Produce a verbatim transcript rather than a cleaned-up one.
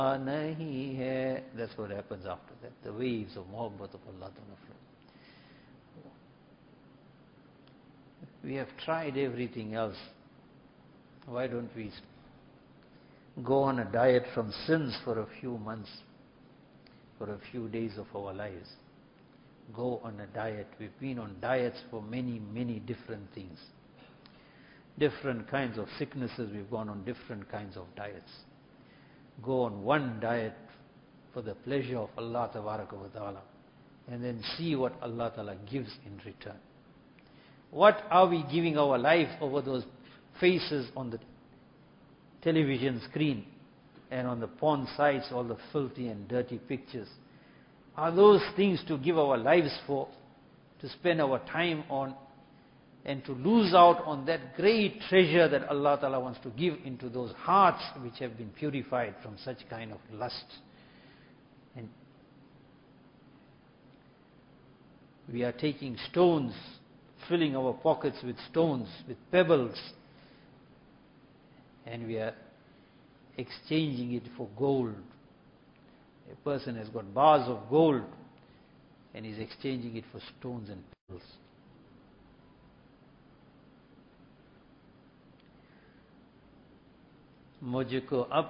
nahi hai. That's what happens after that. The waves of Muhabbat of Allah Ta'ala flow. We have tried everything else. Why don't we go on a diet from sins for a few months, for a few days of our lives? Go on a diet. We've been on diets for many, many different things. Different kinds of sicknesses, we've gone on different kinds of diets. Go on one diet for the pleasure of Allah Tabaraka wa Ta'ala, and then see what Allah Ta'ala gives in return. What are we giving our life over those faces on the television screen and on the porn sites, all the filthy and dirty pictures? Are those things to give our lives for, to spend our time on, and to lose out on that great treasure that Allah Ta'ala wants to give into those hearts which have been purified from such kind of lust? And we are taking stones, filling our pockets with stones, with pebbles, and we are exchanging it for gold. A person has got bars of gold and is exchanging it for stones and pebbles. मुझको